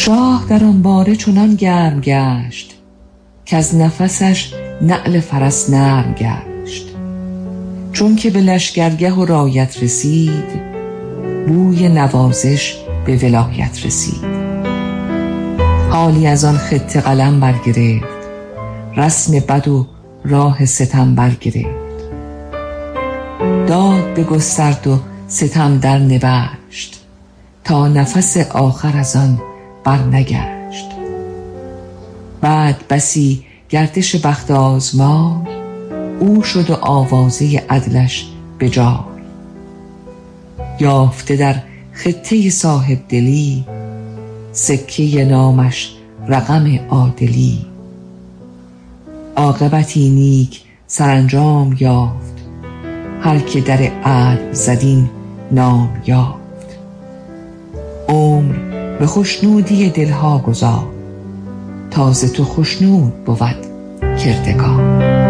شاه در آن باره چنان گرم گشت که از نفسش نعل فرس نرم گشت. چون که به لشکرگه و رایت رسید، بوی نوازش به ولایت رسید. حالی از آن خطه قلم برگرفت، رسم بد و راه ستم برگرفت. داد بگسترد و ستم در نوشت، تا نفس آخر از آن بر نگشت. بعد بسی گردش بخت آزمای، او شد و آوازه عدلش به جای. یافته در خطه صاحب دلی، سکه نامش رقم عادلی. عاقبتی نیک سرانجام یافت، هر که در عدل زدین نام یافت. عمر به خوشنودی دلها گذار، تا ز تو خوشنود بود کردگار.